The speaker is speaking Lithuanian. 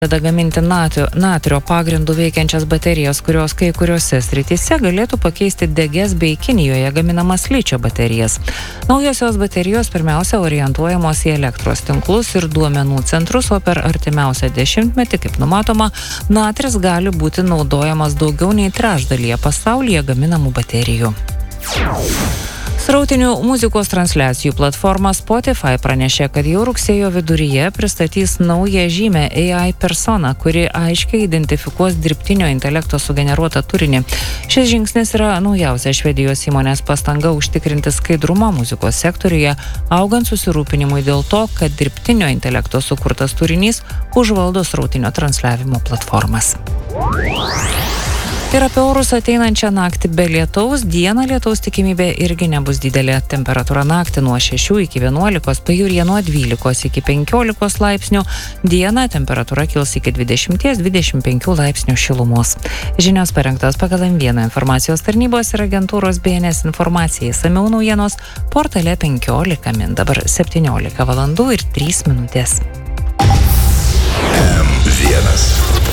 gaminti natrio pagrindų veikiančias baterijas, kurios kai kuriuose srityse galėtų pakeisti deges bei Kinijoje gaminamas ličio baterijas. Naujosios baterijos pirmiausia orientuojamos į elektros tinklus ir duomenų centrus, o per artimiausią dešimtmetį, kaip numatoma, natris gali būti naudojamas daugiau nei trečdalyje pasaulyje gaminamų baterijų. Srautinių muzikos transliacijų platforma Spotify pranešė, kad jau rugsėjo viduryje pristatys naują žymę AI persona, kuri aiškiai identifikuos dirbtinio intelekto sugeneruotą turinį. Šis žingsnis yra naujausia Švedijos įmonės pastanga užtikrinti skaidrumą muzikos sektoriuje, augant susirūpinimui dėl to, kad dirbtinio intelekto sukurtas turinys užvaldo srautinio transliavimo platformas. Ir apie orus ateinančią naktį be lietaus, dieną lietaus tikimybė irgi nebus didelė. Temperatūra naktį nuo 6 iki 11, pajūryje nuo 12 iki 15 laipsnių, dieną temperatūra kils iki 20-25 laipsnių šilumos. Žinios parengtos pagal M1 informacijos tarnybos ir agentūros BNS informacijai. Išsamiau naujienos portale 15 min. Dabar 17 valandų ir 3 minutės. M1.